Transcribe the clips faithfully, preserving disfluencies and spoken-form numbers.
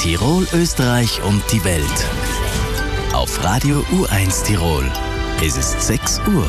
Tirol, Österreich und die Welt. Auf Radio U eins Tirol. Es ist sechs Uhr.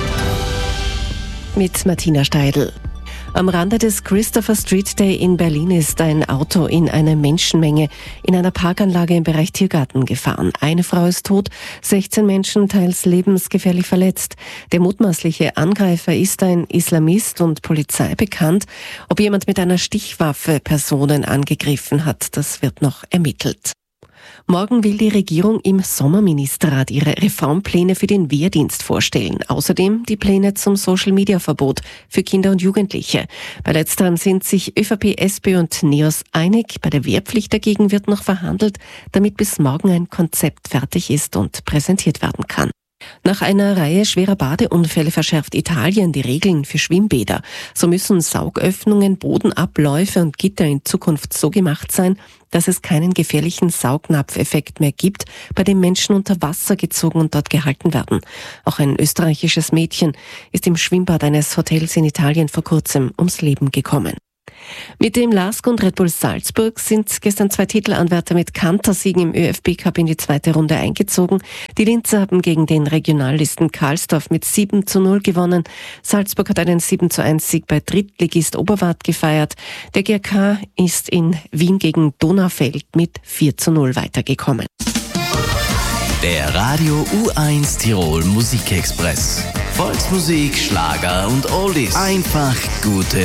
Mit Martina Steidl. Am Rande des Christopher Street Day in Berlin ist ein Auto in eine Menschenmenge in einer Parkanlage im Bereich Tiergarten gefahren. Eine Frau ist tot, sechzehn Menschen teils lebensgefährlich verletzt. Der mutmaßliche Angreifer ist ein Islamist und Polizei bekannt. Ob jemand mit einer Stichwaffe Personen angegriffen hat, das wird noch ermittelt. Morgen will die Regierung im Sommerministerrat ihre Reformpläne für den Wehrdienst vorstellen. Außerdem die Pläne zum Social-Media-Verbot für Kinder und Jugendliche. Bei letzterem sind sich ÖVP, S P und NEOS einig. Bei der Wehrpflicht dagegen wird noch verhandelt, damit bis morgen ein Konzept fertig ist und präsentiert werden kann. Nach einer Reihe schwerer Badeunfälle verschärft Italien die Regeln für Schwimmbäder. So müssen Saugöffnungen, Bodenabläufe und Gitter in Zukunft so gemacht sein, dass es keinen gefährlichen Saugnapfeffekt mehr gibt, bei dem Menschen unter Wasser gezogen und dort gehalten werden. Auch ein österreichisches Mädchen ist im Schwimmbad eines Hotels in Italien vor kurzem ums Leben gekommen. Mit dem LASK und Red Bull Salzburg sind gestern zwei Titelanwärter mit Kantersiegen im ÖFB-Cup in die zweite Runde eingezogen. Die Linzer haben gegen den Regionallisten Karlsdorf mit sieben zu null gewonnen. Salzburg hat einen sieben zu eins Sieg bei Drittligist Oberwart gefeiert. Der G R K ist in Wien gegen Donaufeld mit vier zu null weitergekommen. Der Radio U eins Tirol Musikexpress. Volksmusik, Schlager und Oldies. Einfach gute